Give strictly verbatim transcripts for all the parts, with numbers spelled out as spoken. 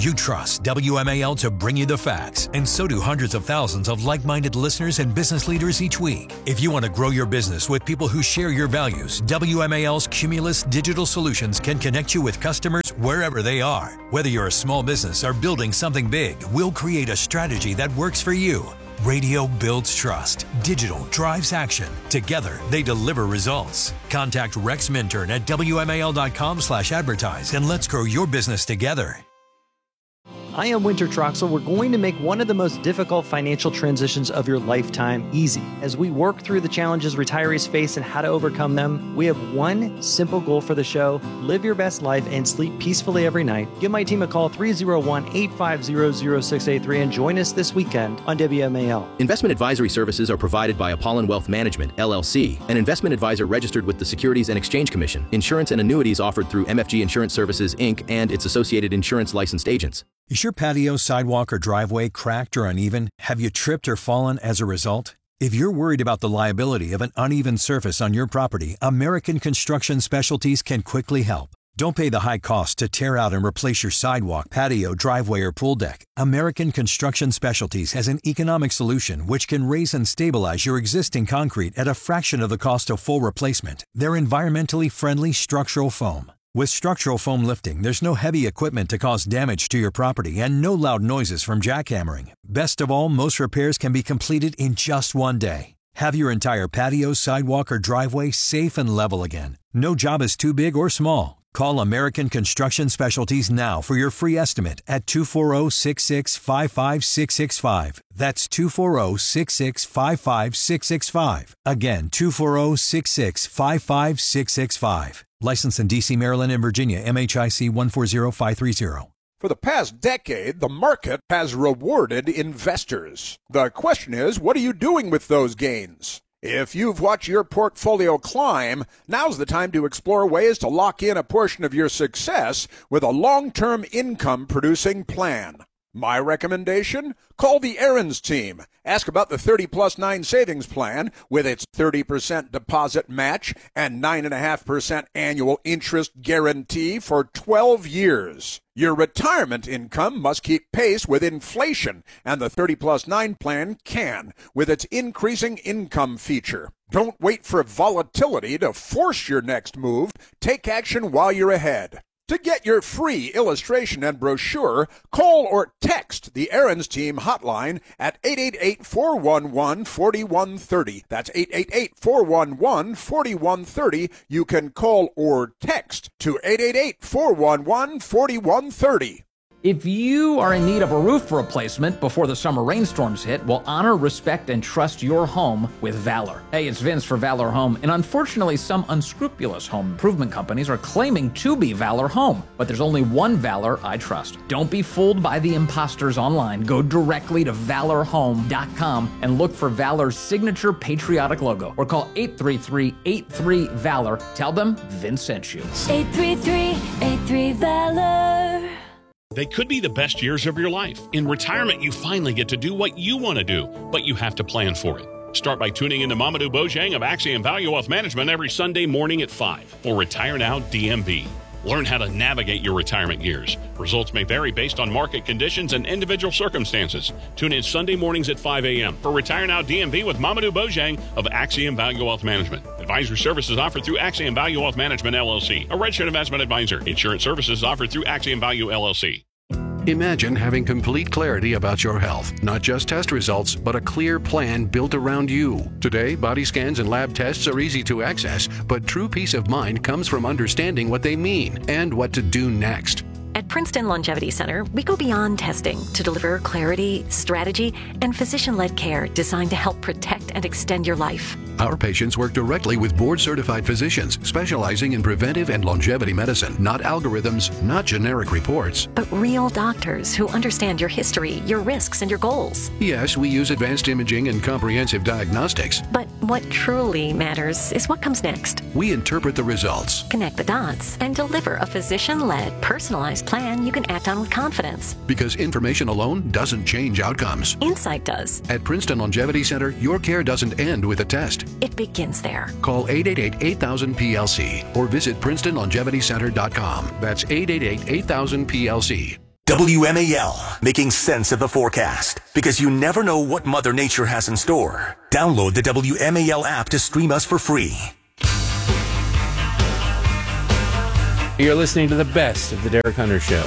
You trust W M A L to bring you the facts, and so do hundreds of thousands of like-minded listeners and business leaders each week. If you want to grow your business with people who share your values, W M A L's Cumulus Digital Solutions can connect you with customers wherever they are. Whether you're a small business or building something big, we'll create a strategy that works for you. Radio builds trust. Digital drives action. Together, they deliver results. Contact Rex Minturn at W M A L dot com slash advertise and let's grow your business together. I am Winter Troxel. We're going to make one of the most difficult financial transitions of your lifetime easy. As we work through the challenges retirees face and how to overcome them, we have one simple goal for the show: live your best life and sleep peacefully every night. Give my team a call, three oh one, eight five zero, zero six eight three, and join us this weekend on W M A L. Investment advisory services are provided by Apollon Wealth Management, L L C, an investment advisor registered with the Securities and Exchange Commission. Insurance and annuities offered through M F G Insurance Services, Incorporated and its associated insurance licensed agents. Is your patio, sidewalk, or driveway cracked or uneven? Have you tripped or fallen as a result? If you're worried about the liability of an uneven surface on your property, American Construction Specialties can quickly help. Don't pay the high cost to tear out and replace your sidewalk, patio, driveway, or pool deck. American Construction Specialties has an economic solution which can raise and stabilize your existing concrete at a fraction of the cost of full replacement. They're environmentally friendly structural foam. With structural foam lifting, there's no heavy equipment to cause damage to your property and no loud noises from jackhammering. Best of all, most repairs can be completed in just one day. Have your entire patio, sidewalk, or driveway safe and level again. No job is too big or small. Call American Construction Specialties now for your free estimate at two four zero, six six five five, six six five. That's two four zero, six six five five, six six five. Again, two four zero, six six five five, six six five. Licensed in D C, Maryland, and Virginia, M H I C one four zero five three zero. For the past decade, the market has rewarded investors. The question is, what are you doing with those gains? If you've watched your portfolio climb, now's the time to explore ways to lock in a portion of your success with a long-term income-producing plan. My recommendation? Call the Aaron's team. Ask about the thirty plus nine savings plan with its thirty percent deposit match and nine point five percent annual interest guarantee for twelve years. Your retirement income must keep pace with inflation, and the thirty plus nine plan can with its increasing income feature. Don't wait for volatility to force your next move. Take action while you're ahead. To get your free illustration and brochure, call or text the Aaron's Team hotline at eight eight eight, four one one, four one three zero. That's eight eight eight, four one one, four one three zero. You can call or text to eight eight eight, four one one, four one three zero. If you are in need of a roof replacement before the summer rainstorms hit, well, honor, respect, and trust your home with Valor. Hey, it's Vince for Valor Home, and unfortunately, some unscrupulous home improvement companies are claiming to be Valor Home, but there's only one Valor I trust. Don't be fooled by the imposters online. Go directly to valor home dot com and look for Valor's signature patriotic logo, or call eight three three, eight three, VALOR. Tell them Vince sent you. eight three three, eight three, VALOR. They could be the best years of your life. In retirement, you finally get to do what you want to do, but you have to plan for it. Start by tuning in to Mamadou Bojang of Axiom Value Wealth Management every Sunday morning at five for Retire Now D M V. Learn how to navigate your retirement years. Results may vary based on market conditions and individual circumstances. Tune in Sunday mornings at five a.m. for Retire Now D M V with Mamadou Bojang of Axiom Value Wealth Management. Advisory services offered through Axiom Value Wealth Management, L L C, a registered investment advisor. Insurance services offered through Axiom Value, L L C. Imagine having complete clarity about your health, not just test results, but a clear plan built around you. Today, body scans and lab tests are easy to access, but true peace of mind comes from understanding what they mean and what to do next. At Princeton Longevity Center, we go beyond testing to deliver clarity, strategy, and physician-led care designed to help protect and extend your life. Our patients work directly with board-certified physicians specializing in preventive and longevity medicine, not algorithms, not generic reports. But real doctors who understand your history, your risks, and your goals. Yes, we use advanced imaging and comprehensive diagnostics. But what truly matters is what comes next. We interpret the results, connect the dots, and deliver a physician-led, personalized plan you can act on with confidence. Because information alone doesn't change outcomes. Insight does. At Princeton Longevity Center, your care doesn't end with a test. It begins there. Call eight eight eight, eight thousand, P L C or visit princeton longevity center dot com. That's eight eight eight, eight thousand, P L C. W M A L, making sense of the forecast. Because you never know what Mother Nature has in store. Download the W M A L app to stream us for free. You're listening to the best of the Derek Hunter Show.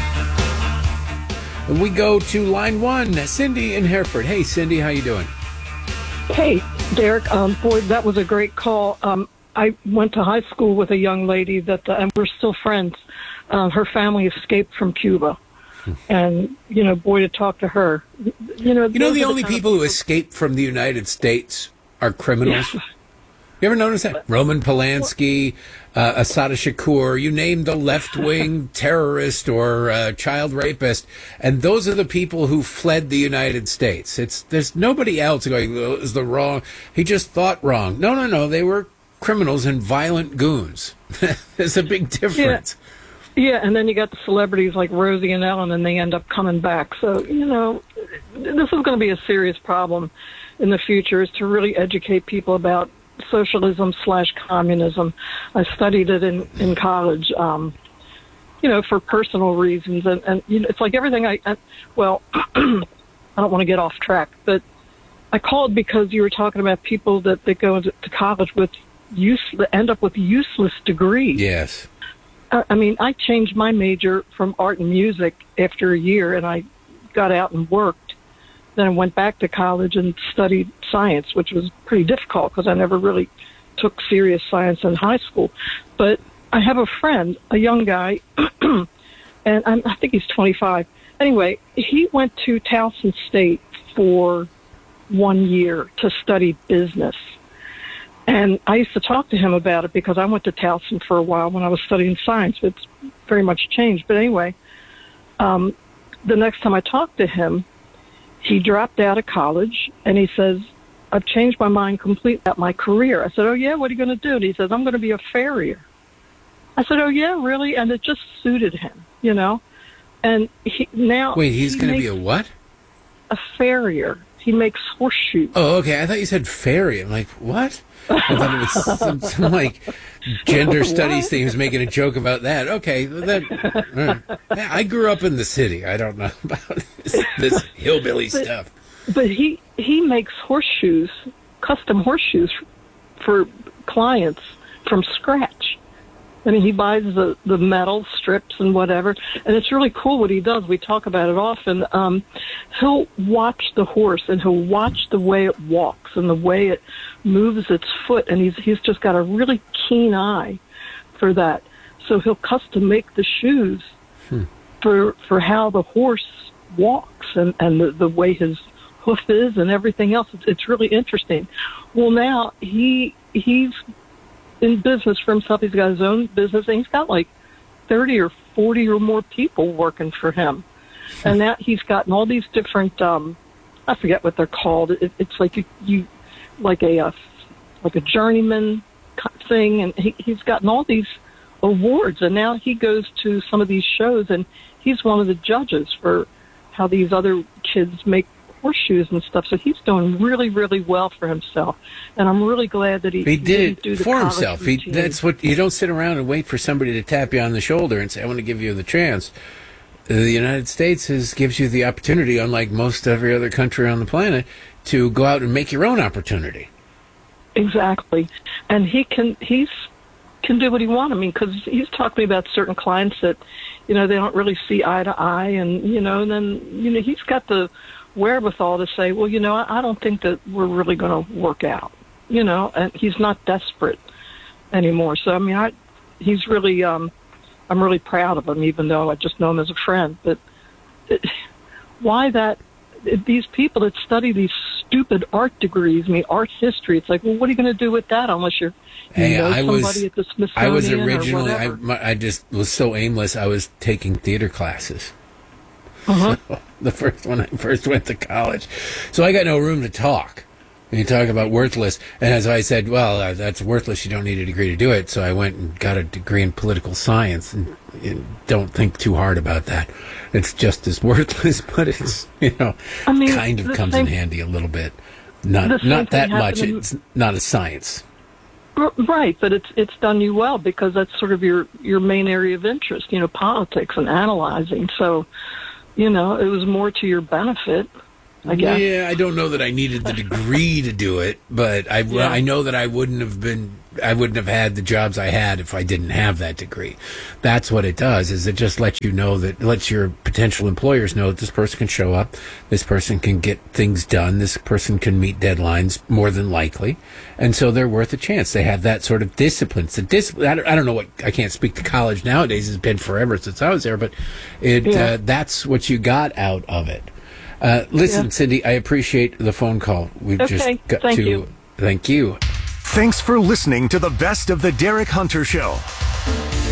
And we go to line one, Cindy in Hereford. Hey, Cindy, how you doing? Hey, Derek. Um, boy, that was a great call. Um, I went to high school with a young lady that, uh, and we're still friends. Uh, her family escaped from Cuba. And, you know, boy, to talk to her. You know, you know the only the people, people who escape from the United States are criminals? Yeah. You ever notice that? Roman Polanski, uh, Assata Shakur, you name the left-wing terrorist or uh, child rapist, and those are the people who fled the United States. It's There's nobody else going, oh, is the wrong, he just thought wrong. No, no, no, they were criminals and violent goons. There's a big difference. Yeah. Yeah, and then you got the celebrities like Rosie and Ellen, and they end up coming back. So, you know, this is going to be a serious problem in the future, is to really educate people about socialism slash communism. I studied it in, in college, um, you know, for personal reasons. And, and you know, it's like everything I, I well, I don't want to get off track, but I called because you were talking about people that, that go to college with use, that end up with useless degrees. Yes. I mean, I changed my major from art and music after a year, and I got out and worked. Then I went back to college and studied science, which was pretty difficult because I never really took serious science in high school. But I have a friend, a young guy, and I'm, I think he's twenty-five. Anyway, he went to Towson State for one year to study business. And I used to talk to him about it because I went to Towson for a while when I was studying science. It's very much changed. But anyway, um, the next time I talked to him, he dropped out of college, and he says, I've changed my mind completely about my career. I said, oh, yeah, what are you going to do? And he says, I'm going to be a farrier. I said, oh, yeah, really? And it just suited him, you know? And he now... Wait, he's he going to be a what? A farrier. He makes horseshoes. Oh, okay. I thought you said fairy. I'm like, what? I thought it was some, some like gender studies thing. He was making a joke about that. Okay, that. Right. Yeah, I grew up in the city. I don't know about this, this hillbilly but, stuff. But he he makes horseshoes, custom horseshoes for clients from scratch. I mean, he buys the, the metal strips and whatever, and it's really cool what he does. We talk about it often. Um, he'll watch the horse, and he'll watch the way it walks and the way it moves its foot, and he's he's just got a really keen eye for that. So he'll custom make the shoes hmm. for for how the horse walks and, and the, the way his hoof is and everything else. It's, it's really interesting. Well, now he he's in business for himself. He's got his own business, and he's got like thirty or forty or more people working for him. And that he's gotten all these different, um, I forget what they're called. It, it's like you, you like a, uh, like a journeyman thing. And he, he's gotten all these awards, and now he goes to some of these shows, and he's one of the judges for how these other kids make horseshoes and stuff. So he's doing really, really well for himself, and I'm really glad that he, he did do it the for himself. He, that's what you don't sit around and wait for somebody to tap you on the shoulder and say, "I want to give you the chance." The United States is, gives you the opportunity, unlike most every other country on the planet, to go out and make your own opportunity. Exactly, and he can he's can do what he wants. I mean, because he's talked to me about certain clients that, you know, they don't really see eye to eye, and you know, and then you know, he's got the wherewithal to say, well, you know, I, I don't think that we're really going to work out, you know, and he's not desperate anymore. So I mean, I he's really. Um, I'm really proud of him, even though I just know him as a friend. But it, why that, these people that study these stupid art degrees, I mean, art history, it's like, well, what are you going to do with that unless you're, you hey, know I somebody was, at the Smithsonian I was originally, or I, whatever? I just was so aimless, I was taking theater classes. Uh-huh. So, the first when I first went to college. So I got no room to talk. And you talk about worthless, and as I said, well, uh, that's worthless. You don't need a degree to do it. So I went and got a degree in political science, and, and don't think too hard about that. It's just as worthless, but it's, you know, I mean, kind of comes same, in handy a little bit. Not not that much. In, it's not a science. Right, but it's it's done you well because that's sort of your, your main area of interest, you know, politics and analyzing. So, you know, it was more to your benefit, I guess. Yeah, I don't know that I needed the degree to do it, but I, Yeah. I know that I wouldn't have been, I wouldn't have had the jobs I had if I didn't have that degree. That's what it does, is it just lets you know that, lets your potential employers know that this person can show up, this person can get things done, this person can meet deadlines more than likely, and so they're worth a chance. They have that sort of discipline. It's a discipline. I don't, I don't know what, I can't speak to college nowadays. It's been forever since I was there, but it Yeah. uh, that's what you got out of it. Uh, listen, Yeah. Cindy, I appreciate the phone call. We've Okay, just got thank to. you. Thank you. Thanks for listening to the Best of the Derek Hunter Show.